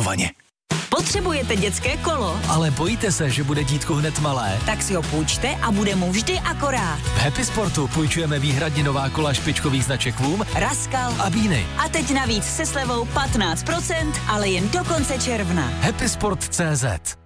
limitovaně. Potřebujete dětské kolo? Ale bojíte se, že bude dítko hned malé? Tak si ho půjčte a bude mu vždy akorát. V Happy Sportu půjčujeme výhradně nová kola špičkových značek Voom, Raskal a Bíny. A teď navíc se slevou 15%, ale jen do konce června. Happysport.cz